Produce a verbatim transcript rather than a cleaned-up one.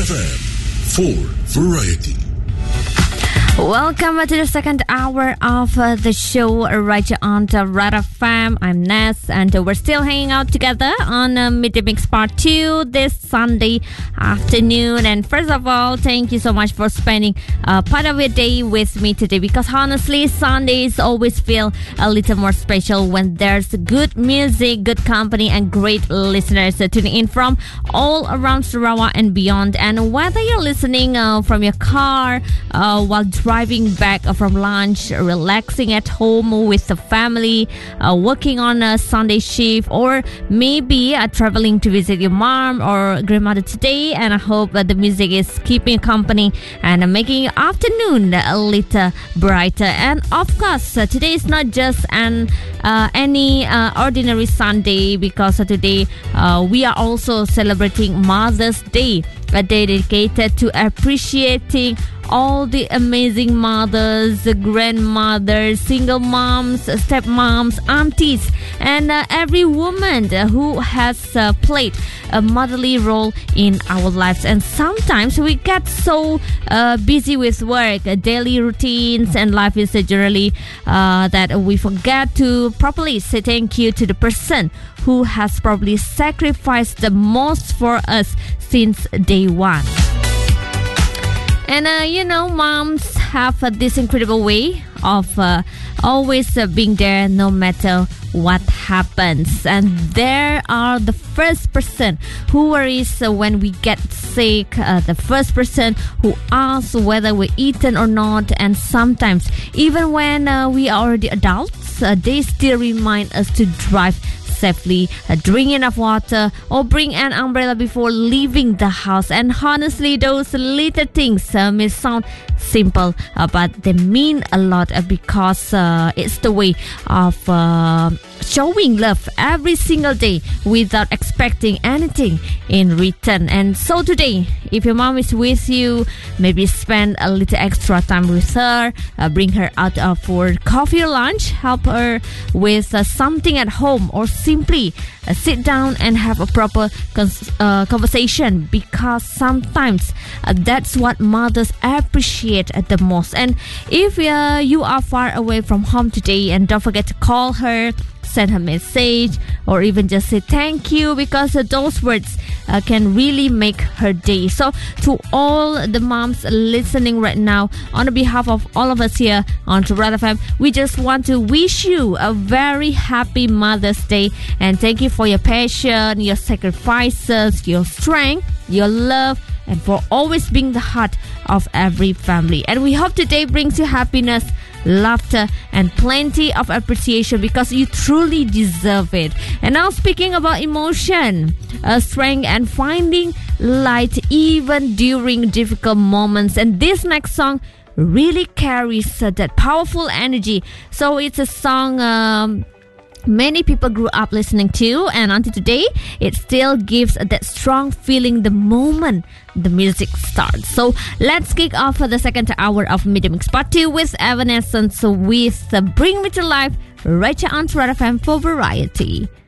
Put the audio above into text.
F M for variety. Welcome to the second hour of uh, the show right here on the Red F M. I'm Ness, and uh, we're still hanging out together on uh, Midday Mix Part two this Sunday afternoon. And first of all, thank you so much for spending uh, part of your day with me today, because honestly, Sundays always feel a little more special when there's good music, good company, and great listeners uh, tuning in from all around Sarawak and beyond. And whether you're listening uh, from your car, uh, while driving back from lunch, relaxing at home with the family, uh, working on a Sunday shift, or maybe uh, traveling to visit your mom or grandmother today, and I hope that the music is keeping you company and uh, making your afternoon a little brighter. And of course, uh, today is not just an uh, any uh, ordinary Sunday, because uh, today uh, we are also celebrating Mother's Day, a day dedicated to appreciating all the amazing mothers, grandmothers, single moms, stepmoms, aunties, and uh, every woman who has uh, played a motherly role in our lives. And sometimes we get so uh, busy with work, uh, daily routines, and life is uh, generally uh, that we forget to properly say thank you to the person who has probably sacrificed the most for us since day one. And, uh, you know, moms have uh, this incredible way of uh, always uh, being there no matter what happens. And they are the first person who worries uh, when we get sick, uh, the first person who asks whether we're eaten or not. And sometimes, even when uh, we are already adults, uh, they still remind us to drive safely, uh, drink enough water, or bring an umbrella before leaving the house. And honestly, those little things uh, may sound simple, uh, but they mean a lot uh, because uh, it's the way of uh, showing love every single day without expecting anything in return. And so today, if your mom is with you, maybe spend a little extra time with her, uh, bring her out uh, for coffee or lunch, help her with uh, something at home, or simply uh, sit down and have a proper cons- uh, conversation, because sometimes uh, that's what mothers appreciate uh, the most. And if uh, you are far away from home today, and don't forget to call her, send her a message, or even just say thank you, because uh, those words uh, can really make her day. So to all the moms listening right now, on behalf of all of us here on Red F M, we just want to wish you a very happy Mother's Day, and thank you for your passion, your sacrifices, your strength, your love, and for always being the heart of every family. And we hope today brings you happiness, laughter, and plenty of appreciation, because you truly deserve it. And now, speaking about emotion, uh, strength, and finding light even during difficult moments, and this next song really carries uh, that powerful energy. So it's a song um, many people grew up listening to, and until today, it still gives that strong feeling the moment the music starts. So let's kick off the second hour of Midday Mix Part two with Evanescence with uh, Bring Me to Life right here on Red F M for variety.